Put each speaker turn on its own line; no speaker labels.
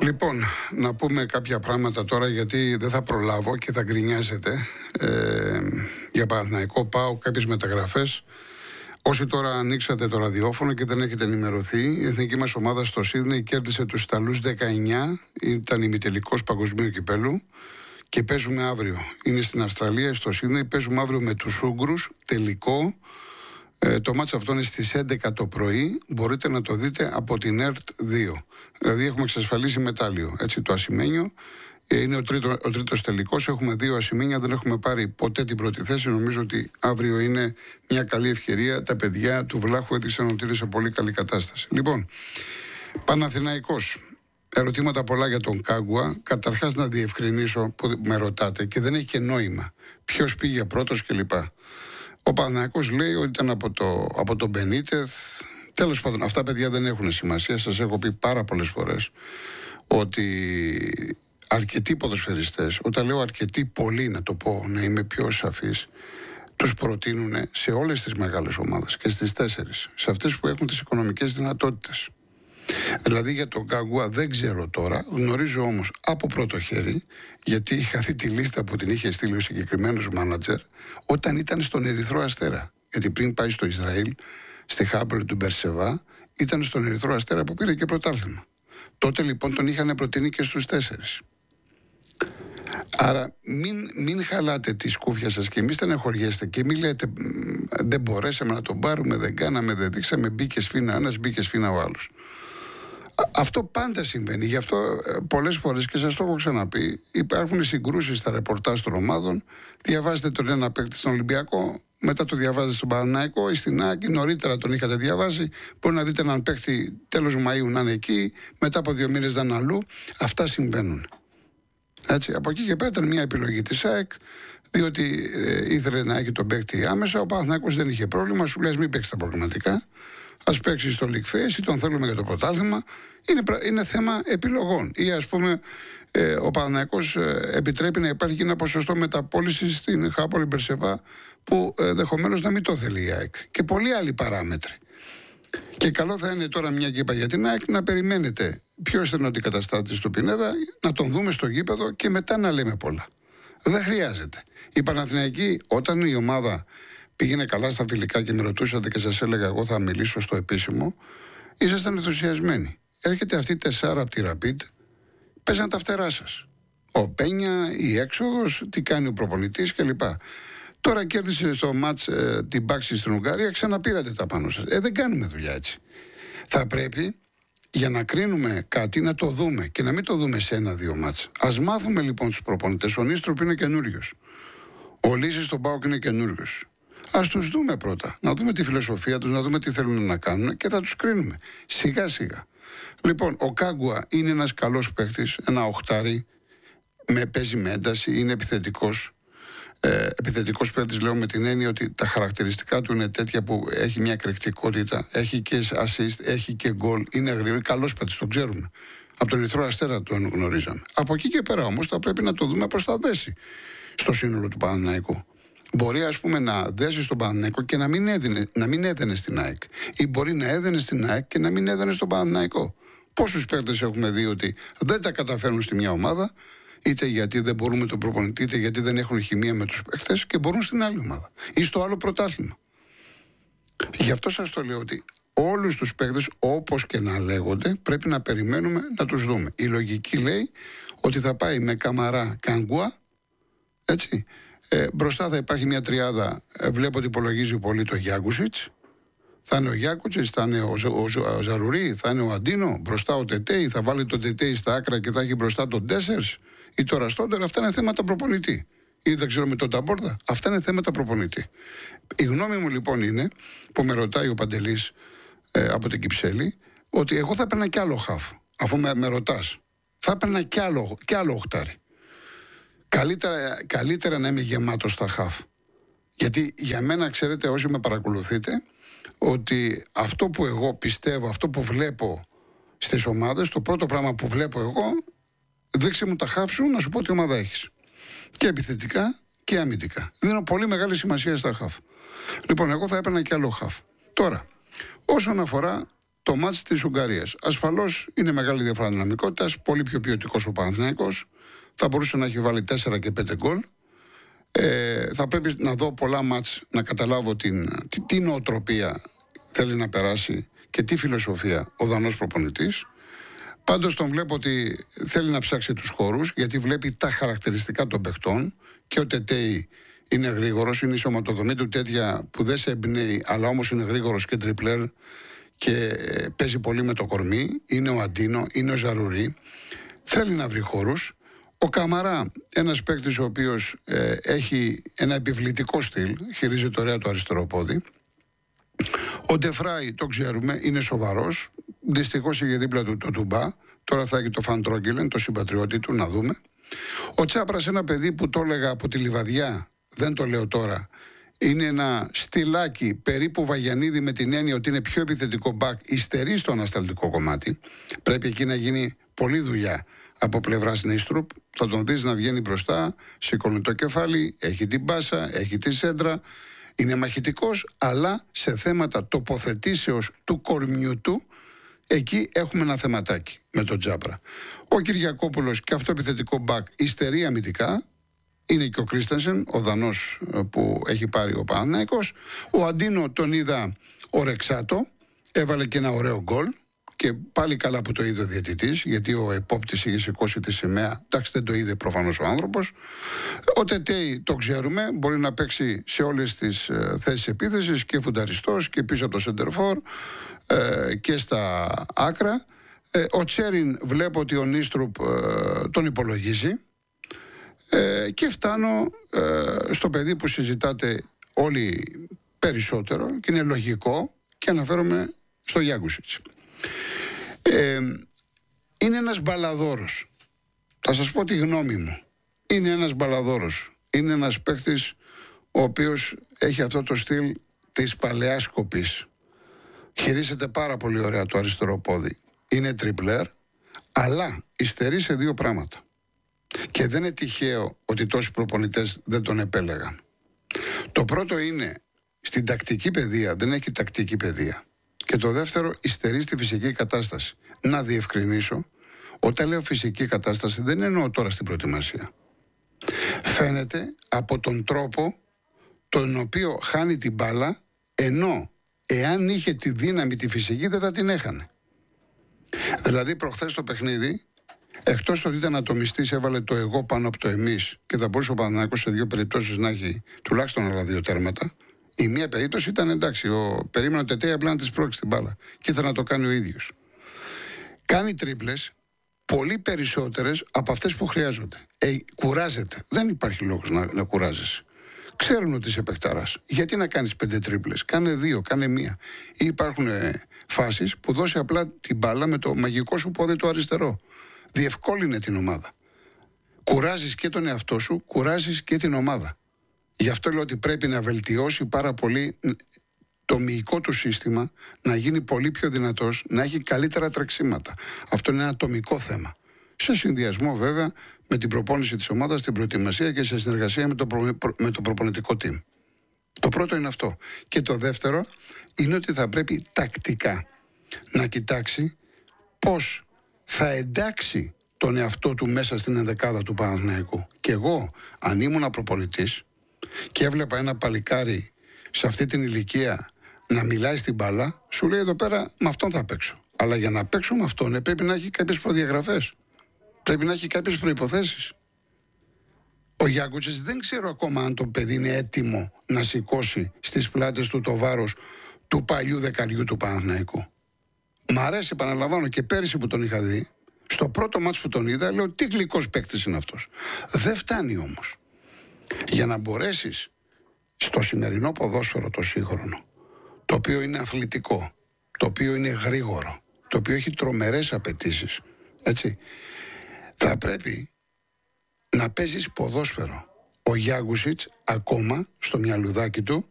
Λοιπόν, να πούμε κάποια πράγματα τώρα, γιατί δεν θα προλάβω και θα γκρινιάζετε. Για Παναθηναϊκό πάω κάποιες μεταγραφές. Όσοι τώρα ανοίξατε το ραδιόφωνο και δεν έχετε ενημερωθεί, η εθνική μας ομάδα στο Σίδνεϊ κέρδισε τους Ιταλούς 19, ήταν ημιτελικός παγκοσμίου κυπέλου και παίζουμε αύριο. Είναι στην Αυστραλία, στο Σίδνεϊ, παίζουμε αύριο με τους Ούγγρους, τελικό. Το μάτς αυτό είναι στις 11 το πρωί, μπορείτε να το δείτε από την ΕΡΤ 2. Δηλαδή έχουμε εξασφαλίσει μετάλλιο, έτσι, το ασημένιο. Είναι ο τρίτος τελικός, έχουμε 2 ασημένια, δεν έχουμε πάρει ποτέ την πρώτη θέση. Νομίζω ότι αύριο είναι μια καλή ευκαιρία. Τα παιδιά του Βλάχου έδειξαν ότι είναι σε πολύ καλή κατάσταση. Λοιπόν, Παναθηναϊκός. Ερωτήματα πολλά για τον Κάγκουα. Καταρχάς να διευκρινίσω που με ρωτάτε και δεν έχει και νόημα. Ποιος πήγε πρώτος κλπ. Ο Παναθηναϊκός λέει ότι ήταν από τον Μπενίτεθ. Τέλος πάντων, αυτά παιδιά δεν έχουν σημασία. Σας έχω πει πάρα πολλές φορές ότι αρκετοί ποδοσφαιριστές, όταν λέω αρκετοί, πολλοί να το πω, να είμαι πιο σαφής, τους προτείνουν σε όλες τις μεγάλες ομάδες και στις 4, σε αυτές που έχουν τις οικονομικές δυνατότητες. Δηλαδή για τον Κάγκουα δεν ξέρω τώρα, γνωρίζω όμως από πρώτο χέρι, γιατί είχα δει τη λίστα που την είχε στείλει ο συγκεκριμένος μάνατζερ όταν ήταν στον Ερυθρό Αστέρα. Γιατί πριν πάει στο Ισραήλ, στη Χάπολη του Μπερσεβά, ήταν στον Ερυθρό Αστέρα που πήρε και πρωτάθλημα. Τότε λοιπόν τον είχαν προτείνει και στους 4. Άρα μην χαλάτε τη σκούφια σας και μην στεναχωριέστε και μην λέτε δεν μπορέσαμε να τον πάρουμε, δεν κάναμε, δεν δείξαμε, μπήκε σφίνα ένας, μπήκε σφίνα ο άλλος. Αυτό πάντα συμβαίνει. Γι' αυτό πολλές φορές, και σας το έχω ξαναπεί, υπάρχουν συγκρούσεις στα ρεπορτάζ των ομάδων. Διαβάζετε τον ένα παίκτη στον Ολυμπιακό, μετά το διαβάζετε στον Παναθηναϊκό ή στην ΑΕΚ, νωρίτερα τον είχατε διαβάσει. Μπορεί να δείτε έναν παίκτη τέλος Μαΐου να είναι εκεί, μετά από 2 μήνες να είναι αλλού. Αυτά συμβαίνουν. Έτσι, από εκεί και πέρα ήταν μια επιλογή της ΑΕΚ, διότι ήθελε να έχει τον παίκτη άμεσα. Ο Παναθηναϊκός δεν είχε πρόβλημα, σου λέει μην παίξει τα προγραμματικά. Ας παίξει στο League Face ή τον θέλουμε για το πρωτάθλημα. Είναι θέμα επιλογών. Ή ας πούμε ο Παναθηναϊκός επιτρέπει να υπάρχει και ένα ποσοστό μεταπώλησης στην Χάπολη Μπερσεβά που ενδεχομένως να μην το θέλει η ΑΕΚ. Και πολλοί άλλοι παράμετροι. Και καλό θα είναι τώρα, μια και είπα για την ΑΕΚ, να περιμένετε ποιος ήταν ο αντικαταστάτης του Πινέδα, να τον δούμε στο γήπεδο και μετά να λέμε πολλά. Δεν χρειάζεται. Η Παναθηναϊκή, όταν η ομάδα πήγαινε καλά στα φιλικά και με ρωτούσατε και σας έλεγα εγώ θα μιλήσω στο επίσημο, ήσασταν ενθουσιασμένοι. Έρχεται αυτή η 4 από τη Rapid, παίζαν τα φτερά σας. Ο Πένια, η έξοδος, τι κάνει ο προπονητής κλπ. Τώρα κέρδισε στο μάτς την Μπάξη στην Ουγγαρία, ξαναπήρατε τα πάνω σας. Δεν κάνουμε δουλειά έτσι. Θα πρέπει για να κρίνουμε κάτι να το δούμε και να μην το δούμε σε 1-2 μάτς. Ας μάθουμε λοιπόν τους προπονητές. Ο Νίστροπ είναι καινούριος. Ο Λύσης στον ΠΑΟΚ είναι καινούριος. Ας τους δούμε πρώτα, να δούμε τη φιλοσοφία τους, να δούμε τι θέλουν να κάνουν και θα τους κρίνουμε. Σιγά σιγά. Λοιπόν, ο Κάγκουα είναι ένας καλός παίκτης, ένα οχτάρι, παίζει με ένταση, είναι επιθετικός. Επιθετικός παίκτης λέω με την έννοια ότι τα χαρακτηριστικά του είναι τέτοια που έχει μια εκρηκτικότητα, έχει και assist, έχει και γκολ, είναι γρήγορο, καλός παίκτης, το ξέρουμε. Από τον Ερυθρό Αστέρα τον γνωρίζαμε. Από εκεί και πέρα όμως θα πρέπει να το δούμε πώς θα δέσει στο σύνολο του Παναθηναϊκού. Μπορεί ας πούμε να δέσει στον Παναθηναϊκό και να μην έδαινε στην ΑΕΚ. Ή μπορεί να έδαινε στην ΑΕΚ και να μην έδαινε στον Παναθηναϊκό. Πόσους παίκτες έχουμε δει ότι δεν τα καταφέρνουν στη μια ομάδα, είτε γιατί δεν μπορούν με τον προπονητή, είτε γιατί δεν έχουν χημεία με τους παίκτες και μπορούν στην άλλη ομάδα ή στο άλλο πρωτάθλημα. Γι' αυτό σας το λέω ότι όλους τους παίκτες, όπως και να λέγονται, πρέπει να περιμένουμε να τους δούμε. Η λογική λέει ότι θα πάει με Καμαρά, Κάγκουα, έτσι. Μπροστά θα υπάρχει μια τριάδα, βλέπω ότι υπολογίζει πολύ το Γιάκουσιτς. Θα είναι ο Γιάκουσιτς, θα είναι ο Ζαρουρί, θα είναι ο Αντίνο, μπροστά ο Τετέι, θα βάλει τον Τετέι στα άκρα και θα έχει μπροστά τον Ντέσσερς ή το Ραστόντερ. Αυτά είναι θέματα προπονητή. Ή δεν ξέρω με τον Ταμπόρδα. Αυτά είναι θέματα προπονητή. Η γνώμη μου λοιπόν είναι, που με ρωτάει ο Παντελής από την Κυψέλη, ότι εγώ θα έπαιρνα κι άλλο χαφ, αφού με ρωτάς. Θα έπαιρνα κι άλλο οχτάρι. Καλύτερα να είμαι γεμάτος στα χαφ. Γιατί για μένα, ξέρετε, όσοι με παρακολουθείτε, ότι αυτό που εγώ πιστεύω, αυτό που βλέπω στις ομάδες, το πρώτο πράγμα που βλέπω εγώ, δείξε μου τα χαφ σου να σου πω τι ομάδα έχεις. Και επιθετικά και αμυντικά. Δίνω πολύ μεγάλη σημασία στα χαφ. Λοιπόν, εγώ θα έπαιρνα και άλλο χαφ. Τώρα, όσον αφορά το μάτς της Ουγγαρίας. Ασφαλώς είναι μεγάλη διαφορά δυναμικότητας, πολύ πιο ποιοτικός ο Παναθηναϊκός. Θα μπορούσε να έχει βάλει 4 και 5 γκολ. Θα πρέπει να δω πολλά μάτς να καταλάβω τι νοοτροπία θέλει να περάσει και τι φιλοσοφία ο Δανός προπονητής. Πάντως τον βλέπω ότι θέλει να ψάξει τους χώρους, γιατί βλέπει τα χαρακτηριστικά των παιχτών και ο Τετέι είναι γρήγορος, είναι η σωματοδομή του τέτοια που δεν σε εμπνέει, αλλά όμως είναι γρήγορος και τριπλέρ και παίζει πολύ με το κορμί. Είναι ο Αντίνο, είναι ο Ζαρουρί. Θέλει να βρει χώρους. Ο Καμαρά, ένας παίκτης ο οποίος έχει ένα επιβλητικό στυλ, χειρίζεται ωραία το αριστερό πόδι. Ο Ντεφράι, το ξέρουμε, είναι σοβαρός. Δυστυχώς είχε δίπλα του το Τουμπά. Τώρα θα έχει το Φαντρόγκελεν, το συμπατριώτη του, να δούμε. Ο Τσάπρας, ένα παιδί που το έλεγα από τη Λιβαδιά, δεν το λέω τώρα. Είναι ένα στυλάκι περίπου Βαγιανίδη, με την έννοια ότι είναι πιο επιθετικό μπακ, υστερεί στο ανασταλτικό κομμάτι. Πρέπει εκεί να γίνει πολλή δουλειά από πλευράς Νίστρουπ. Θα τον δεις να βγαίνει μπροστά, σηκώνει το κεφάλι, έχει την πάσα, έχει τη σέντρα. Είναι μαχητικός, αλλά σε θέματα τοποθετήσεως του κορμιού του, εκεί έχουμε ένα θεματάκι με τον Τσάπρα. Ο Κυριακόπουλος, και αυτό επιθετικό μπακ, υστερεί αμυντικά. Είναι και ο Κρίστενσεν, ο Δανός που έχει πάρει ο Παναθηναϊκός. Ο Αντίνο τον είδα ορεξάτο, έβαλε και ένα ωραίο γκολ. Και πάλι καλά που το είδε ο διαιτητής, γιατί ο επόπτης είχε σηκώσει τη σημαία. Εντάξει, δεν το είδε προφανώς ο άνθρωπος. Ο Τετέι το ξέρουμε, μπορεί να παίξει σε όλες τις θέσεις επίθεσης, και φουνταριστός και πίσω από το σεντερφόρ και στα άκρα. Ο Τσέριν, βλέπω ότι ο Νίστρουπ τον υπολογίζει. Και φτάνω στο παιδί που συζητάτε όλοι περισσότερο και είναι λογικό, και αναφέρομαι στο Γιάνκουσιτς. Είναι ένας μπαλαδόρος. Θα σας πω τη γνώμη μου. Είναι ένας μπαλαδόρος. Είναι ένας παίκτης ο οποίος έχει αυτό το στυλ της παλαιάς κοπής. Χειρίζεται πάρα πολύ ωραία το αριστερό πόδι. Είναι τριπλέρ, αλλά υστερεί σε δύο πράγματα. Και δεν είναι τυχαίο ότι τόσοι προπονητές δεν τον επέλεγαν. Το πρώτο είναι, στην τακτική παιδεία δεν έχει τακτική παιδεία. Και το δεύτερο, υστερεί στη φυσική κατάσταση. Να διευκρινίσω, όταν λέω φυσική κατάσταση δεν εννοώ τώρα στην προετοιμασία. Φαίνεται από τον τρόπο τον οποίο χάνει την μπάλα, ενώ εάν είχε τη δύναμη τη φυσική δεν θα την έχανε. Δηλαδή προχθές το παιχνίδι, εκτός ότι ήταν ατομιστής, έβαλε το εγώ πάνω από το εμείς και θα μπορούσε ο Παναθηναϊκός σε δύο περιπτώσεις να έχει τουλάχιστον άλλα δύο τέρματα. Η μία περίπτωση ήταν εντάξει, περίμενε ο Τετέι απλά να της πρόξει την μπάλα και ήθελε να το κάνει ο ίδιος. Κάνει τρίπλες πολύ περισσότερες από αυτές που χρειάζονται. Κουράζεται. Δεν υπάρχει λόγος να κουράζεσαι. Ξέρουν ότι είσαι παιχταράς. Γιατί να κάνεις 5 τρίπλες? Κάνε 2, κάνε 1. Ή υπάρχουν φάσεις που δώσει απλά την μπάλα με το μαγικό σου πόδι το αριστερό. Διευκόλυνε την ομάδα. Κουράζεις και τον εαυτό σου, κουράζεις και την ομάδα. Γι' αυτό λέω ότι πρέπει να βελτιώσει πάρα πολύ το μυϊκό του σύστημα, να γίνει πολύ πιο δυνατός, να έχει καλύτερα τρεξίματα. Αυτό είναι ένα ατομικό θέμα. Σε συνδυασμό βέβαια με την προπόνηση της ομάδας, την προετοιμασία και σε συνεργασία με το προπονητικό team. Το πρώτο είναι αυτό. Και το δεύτερο είναι ότι θα πρέπει τακτικά να κοιτάξει πώς θα εντάξει τον εαυτό του μέσα στην ενδεκάδα του Παναθηναϊκού. Και εγώ, αν ήμουν προπονητής και έβλεπα ένα παλικάρι σε αυτή την ηλικία να μιλάει στην μπάλα, σου λέει εδώ πέρα με αυτόν θα παίξω. Αλλά για να παίξω με αυτόν πρέπει να έχει κάποιες προδιαγραφές. Πρέπει να έχει κάποιες προϋποθέσεις. Ο Γιάνκουσιτς δεν ξέρω ακόμα αν το παιδί είναι έτοιμο να σηκώσει στις πλάτες του το βάρος του παλιού δεκαριού του Παναθηναϊκού. Μ' αρέσει, επαναλαμβάνω, και πέρυσι που τον είχα δει, στο πρώτο μάτς που τον είδα, λέω τι γλυκός παίκτης είναι αυτός. Δεν φτάνει όμως. Για να μπορέσεις στο σημερινό ποδόσφαιρο το σύγχρονο, το οποίο είναι αθλητικό, το οποίο είναι γρήγορο, το οποίο έχει τρομερές απαιτήσεις, έτσι, θα πρέπει να παίζεις ποδόσφαιρο. Ο Γιάνκουσιτς ακόμα στο μυαλουδάκι του